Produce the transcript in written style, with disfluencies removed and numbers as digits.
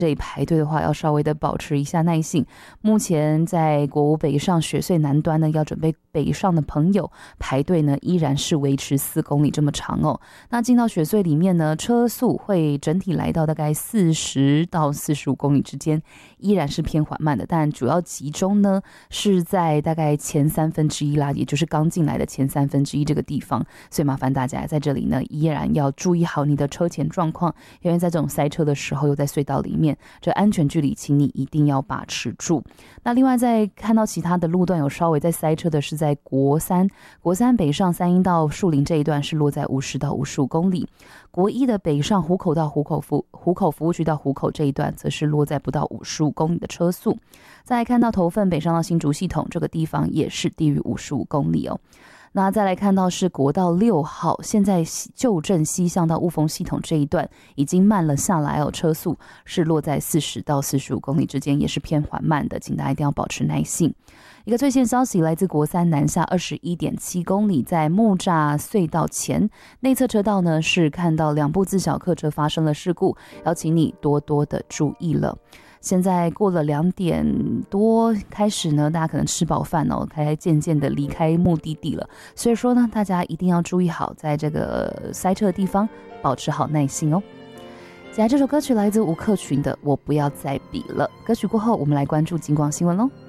这里排队的话要稍微的保持一下耐性。目前在国五北上雪隧南端呢，要准备北上的朋友排队呢依然是维持4公里这么长哦。那进到雪隧里面呢，车速会整体来到大概40到45公里之间，依然是偏缓慢的，但主要集中呢是在大概前1/3啦，也就是刚进来的前1/3这个地方。所以麻烦大家在这里呢依然要注意好你的车前状况，因为在这种塞车的时候又在隧道里面，这安全距离请你一定要把持住。那另外在看到其他的路段有稍微在塞车的是在国三北上三鶯到树林这一段是落在50到55公里，国一的北上湖口到湖口服务区到湖口这一段则是落在不到55公里的车速。再来看到头份北上到新竹系统这个地方也是低于55公里哦。那再来看到是国道6号，现在旧镇西向到雾峰系统这一段已经慢了下来哦，车速是落在40到45公里之间，也是偏缓慢的，请大家一定要保持耐性。一个最新消息来自国三南下21.7公里，在木栅隧道前内侧车道呢，是看到2部自小客车发生了事故，要请你多多的注意了。现在过了2点多开始呢，大家可能吃饱饭哦，才渐渐的离开目的地了。所以说呢，大家一定要注意好，在这个塞车的地方保持好耐心哦。接下来这首歌曲来自吴克群的《我不要再比了》。歌曲过后，我们来关注金光新闻喽。